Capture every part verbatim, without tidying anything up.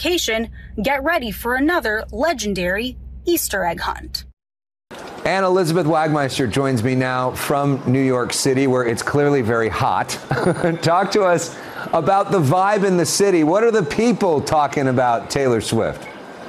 location, get ready for another legendary Easter egg hunt. And Elizabeth Wagmeister joins me now from New York City, where it's clearly very hot. Talk to us about the vibe in the city. What are the people talking about Taylor Swift?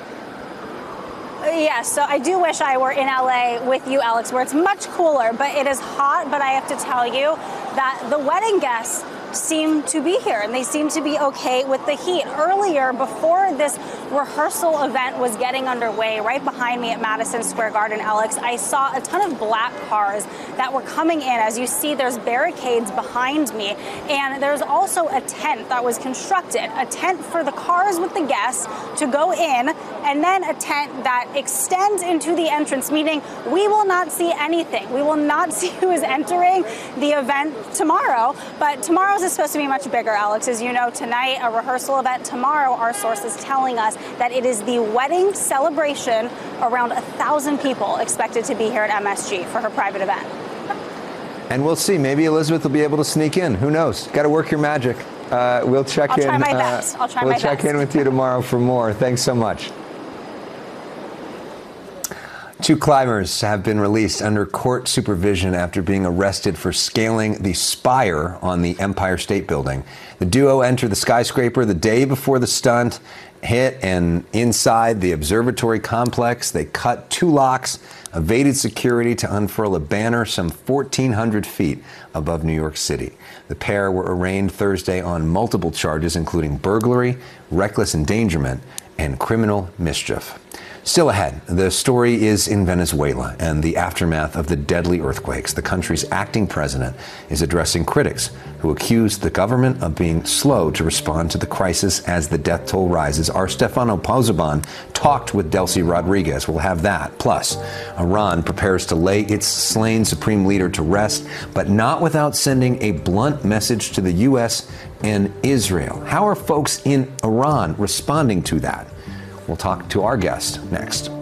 Yes, so I do wish I were in L A with you, Alex, where it's much cooler, but it is hot. But I have to tell you that the wedding guests seem to be here, and they seem to be okay with the heat. Earlier, before this rehearsal event was getting underway, right behind me at Madison Square Garden, Alex, I saw a ton of black cars that were coming in. As you see, there's barricades behind me, and there's also a tent that was constructed, a tent for the cars with the guests to go in, and then a tent that extends into the entrance, meaning we will not see anything. We will not see who is entering the event tomorrow, but tomorrow's is supposed to be much bigger, Alex. As you know, tonight, a rehearsal event. Tomorrow, our source is telling us that it is the wedding celebration. Around a thousand people expected to be here at M S G for her private event. And we'll see. Maybe Elizabeth will be able to sneak in. Who knows? Got to work your magic. Uh, we'll check I'll in. Try my best. I'll try we'll my check best. in with you tomorrow for more. Thanks so much. Two climbers have been released under court supervision after being arrested for scaling the spire on the Empire State Building. The duo entered the skyscraper the day before the stunt hit, and inside the observatory complex, they cut two locks, evaded security to unfurl a banner some fourteen hundred feet above New York City. The pair were arraigned Thursday on multiple charges, including burglary, reckless endangerment, and criminal mischief. Still ahead, the story is in Venezuela and the aftermath of the deadly earthquakes. The country's acting president is addressing critics who accuse the government of being slow to respond to the crisis as the death toll rises. Our Stefano Pozzebon talked with Delcy Rodriguez. We'll have that. Plus, Iran prepares to lay its slain supreme leader to rest, but not without sending a blunt message to the U S and Israel. How are folks in Iran responding to that? We'll talk to our guest next.